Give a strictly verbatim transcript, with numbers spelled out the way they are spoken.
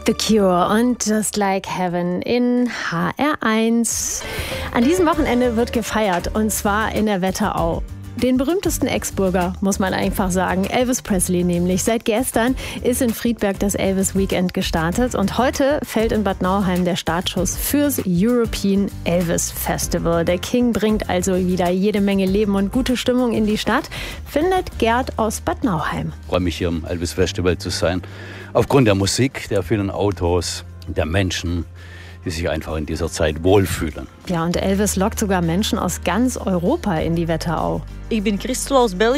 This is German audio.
The Cure und Just Like Heaven in H R eins. An diesem Wochenende wird gefeiert, und zwar in der Wetterau. Den berühmtesten Ex-Bürger, muss man einfach sagen, Elvis Presley nämlich. Seit gestern ist in Friedberg das Elvis Weekend gestartet und heute fällt in Bad Nauheim der Startschuss fürs European Elvis Festival. Der King bringt also wieder jede Menge Leben und gute Stimmung in die Stadt, findet Gerd aus Bad Nauheim. Ich freue mich, hier im Elvis Festival zu sein. Aufgrund der Musik, der vielen Autos, der Menschen, die sich einfach in dieser Zeit wohlfühlen. Ja, und Elvis lockt sogar Menschen aus ganz Europa in die Wetterau. Ich bin Christel aus Belgien.